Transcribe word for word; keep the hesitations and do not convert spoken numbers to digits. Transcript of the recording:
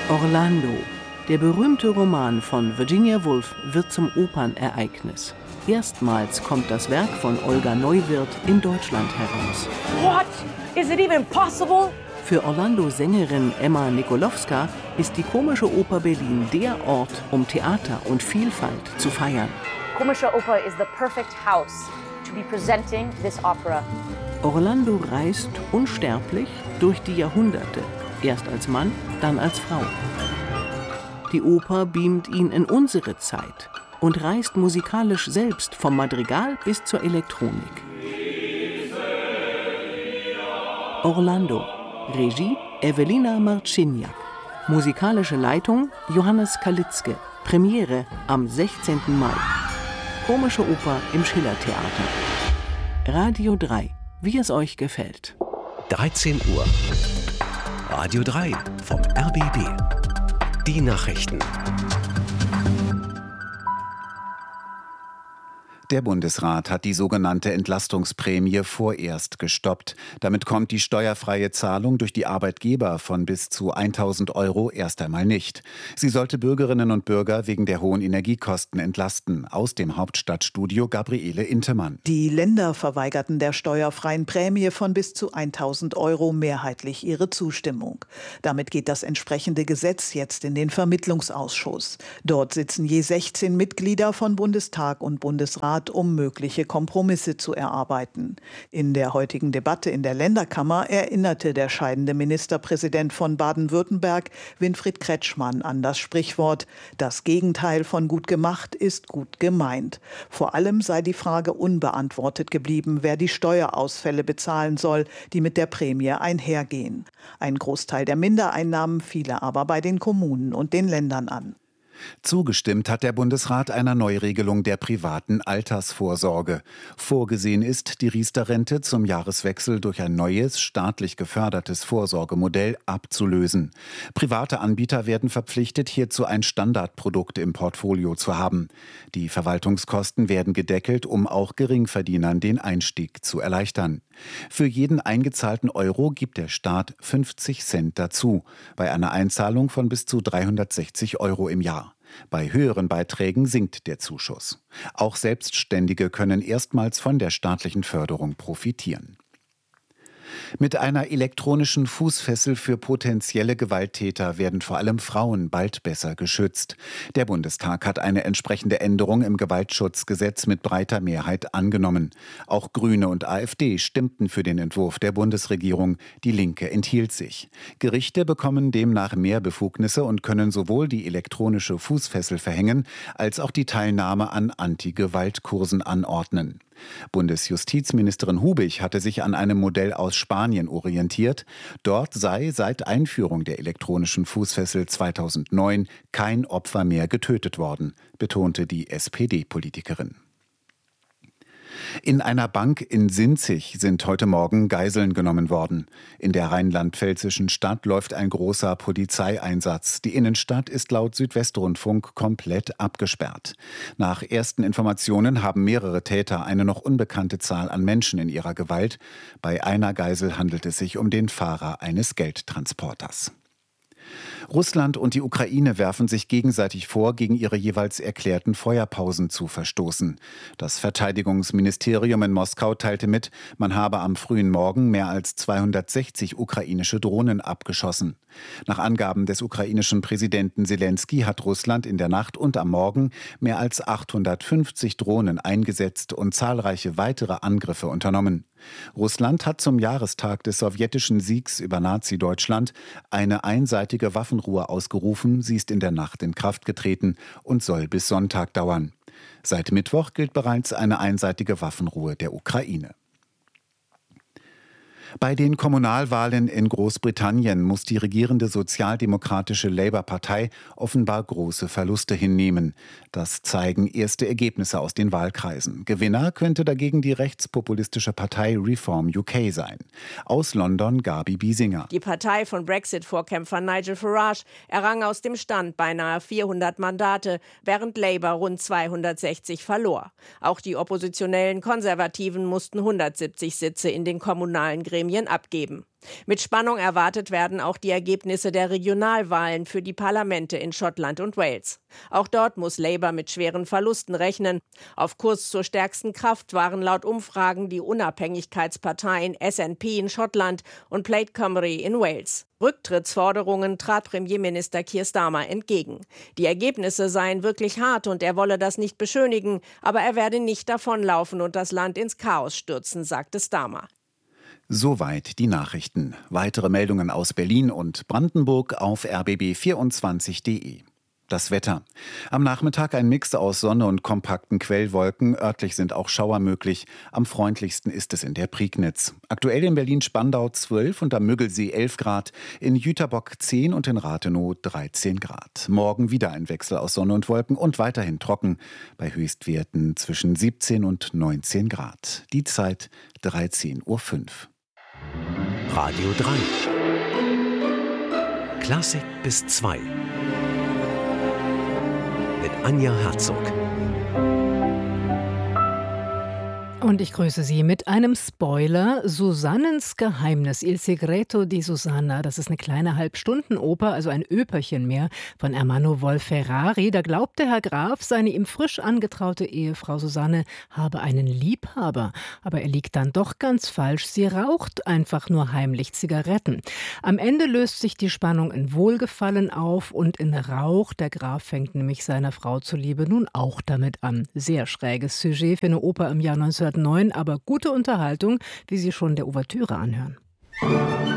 Orlando. Der berühmte Roman von Virginia Woolf wird zum Opernereignis. Erstmals kommt das Werk von Olga Neuwirth in Deutschland heraus. What? Is it even possible? Für Orlando-Sängerin Emma Nikolowska ist die Komische Oper Berlin der Ort, um Theater und Vielfalt zu feiern. Komische Oper is the perfect house to be presenting this opera. Orlando reist unsterblich durch die Jahrhunderte, erst als Mann, dann als Frau. Die Oper beamt ihn in unsere Zeit und reist musikalisch selbst vom Madrigal bis zur Elektronik. Orlando. Regie Evelina Marciniak. Musikalische Leitung Johannes Kalitzke. Premiere am sechzehnten Mai. Komische Oper im Schillertheater. Radio drei. Wie es euch gefällt. dreizehn Uhr. Radio drei vom R B B. Die Nachrichten. Der Bundesrat hat die sogenannte Entlastungsprämie vorerst gestoppt. Damit kommt die steuerfreie Zahlung durch die Arbeitgeber von bis zu tausend Euro erst einmal nicht. Sie sollte Bürgerinnen und Bürger wegen der hohen Energiekosten entlasten. Aus dem Hauptstadtstudio Gabriele Intemann. Die Länder verweigerten der steuerfreien Prämie von bis zu tausend Euro mehrheitlich ihre Zustimmung. Damit geht das entsprechende Gesetz jetzt in den Vermittlungsausschuss. Dort sitzen je sechzehn Mitglieder von Bundestag und Bundesrat, um mögliche Kompromisse zu erarbeiten. In der heutigen Debatte in der Länderkammer erinnerte der scheidende Ministerpräsident von Baden-Württemberg, Winfried Kretschmann, an das Sprichwort: Das Gegenteil von gut gemacht ist gut gemeint. Vor allem sei die Frage unbeantwortet geblieben, wer die Steuerausfälle bezahlen soll, die mit der Prämie einhergehen. Ein Großteil der Mindereinnahmen fiele aber bei den Kommunen und den Ländern an. Zugestimmt hat der Bundesrat einer Neuregelung der privaten Altersvorsorge. Vorgesehen ist, die Riester-Rente zum Jahreswechsel durch ein neues, staatlich gefördertes Vorsorgemodell abzulösen. Private Anbieter werden verpflichtet, hierzu ein Standardprodukt im Portfolio zu haben. Die Verwaltungskosten werden gedeckelt, um auch Geringverdienern den Einstieg zu erleichtern. Für jeden eingezahlten Euro gibt der Staat fünfzig Cent dazu, bei einer Einzahlung von bis zu dreihundertsechzig Euro im Jahr. Bei höheren Beiträgen sinkt der Zuschuss. Auch Selbstständige können erstmals von der staatlichen Förderung profitieren. Mit einer elektronischen Fußfessel für potenzielle Gewalttäter werden vor allem Frauen bald besser geschützt. Der Bundestag hat eine entsprechende Änderung im Gewaltschutzgesetz mit breiter Mehrheit angenommen. Auch Grüne und AfD stimmten für den Entwurf der Bundesregierung. Die Linke enthielt sich. Gerichte bekommen demnach mehr Befugnisse und können sowohl die elektronische Fußfessel verhängen, als auch die Teilnahme an Anti-Gewalt-Kursen anordnen. Bundesjustizministerin Hubig hatte sich an einem Modell aus Spanien orientiert. Dort sei seit Einführung der elektronischen Fußfessel zweitausendneun kein Opfer mehr getötet worden, betonte die S P D-Politikerin. In einer Bank in Sinzig sind heute Morgen Geiseln genommen worden. In der rheinland-pfälzischen Stadt läuft ein großer Polizeieinsatz. Die Innenstadt ist laut Südwestrundfunk komplett abgesperrt. Nach ersten Informationen haben mehrere Täter eine noch unbekannte Zahl an Menschen in ihrer Gewalt. Bei einer Geisel handelt es sich um den Fahrer eines Geldtransporters. Russland und die Ukraine werfen sich gegenseitig vor, gegen ihre jeweils erklärten Feuerpausen zu verstoßen. Das Verteidigungsministerium in Moskau teilte mit, man habe am frühen Morgen mehr als zweihundertsechzig ukrainische Drohnen abgeschossen. Nach Angaben des ukrainischen Präsidenten Selenskyj hat Russland in der Nacht und am Morgen mehr als achthundertfünfzig Drohnen eingesetzt und zahlreiche weitere Angriffe unternommen. Russland hat zum Jahrestag des sowjetischen Siegs über Nazi-Deutschland eine einseitige Waffenruhe ausgerufen. Sie ist in der Nacht in Kraft getreten und soll bis Sonntag dauern. Seit Mittwoch gilt bereits eine einseitige Waffenruhe der Ukraine. Bei den Kommunalwahlen in Großbritannien muss die regierende sozialdemokratische Labour-Partei offenbar große Verluste hinnehmen. Das zeigen erste Ergebnisse aus den Wahlkreisen. Gewinner könnte dagegen die rechtspopulistische Partei Reform U K sein. Aus London Gabi Biesinger. Die Partei von Brexit-Vorkämpfer Nigel Farage errang aus dem Stand beinahe vierhundert Mandate, während Labour rund zweihundertsechzig verlor. Auch die oppositionellen Konservativen mussten hundertsiebzig Sitze in den kommunalen Gremien Staatsgremien abgeben. Mit Spannung erwartet werden auch die Ergebnisse der Regionalwahlen für die Parlamente in Schottland und Wales. Auch dort muss Labour mit schweren Verlusten rechnen. Auf Kurs zur stärksten Kraft waren laut Umfragen die Unabhängigkeitsparteien S N P in Schottland und Plaid Cymru in Wales. Rücktrittsforderungen trat Premierminister Keir Starmer entgegen. Die Ergebnisse seien wirklich hart und er wolle das nicht beschönigen, aber er werde nicht davonlaufen und das Land ins Chaos stürzen, sagte Starmer. Soweit die Nachrichten. Weitere Meldungen aus Berlin und Brandenburg auf r b b vierundzwanzig punkt d e. Das Wetter. Am Nachmittag ein Mix aus Sonne und kompakten Quellwolken. Örtlich sind auch Schauer möglich. Am freundlichsten ist es in der Prignitz. Aktuell in Berlin-Spandau zwölf und am Müggelsee elf Grad, in Jüterbock zehn und in Rathenow dreizehn Grad. Morgen wieder ein Wechsel aus Sonne und Wolken und weiterhin trocken. Bei Höchstwerten zwischen siebzehn und neunzehn Grad. Die Zeit dreizehn Uhr fünf. Radio drei. Klassik bis zwei. Mit Anja Herzog. Und ich grüße Sie mit einem Spoiler. Susannens Geheimnis, Il Segreto di Susanna. Das ist eine kleine Halbstundenoper, also ein Öperchen mehr, von Ermanno Wolf-Ferrari. Da glaubt der Herr Graf, seine ihm frisch angetraute Ehefrau Susanne habe einen Liebhaber. Aber er liegt dann doch ganz falsch. Sie raucht einfach nur heimlich Zigaretten. Am Ende löst sich die Spannung in Wohlgefallen auf und in Rauch. Der Graf fängt nämlich seiner Frau zuliebe nun auch damit an. Sehr schräges Sujet für eine Oper im Jahr neunzehnhundertneun, aber gute Unterhaltung, wie Sie schon der Ouvertüre anhören.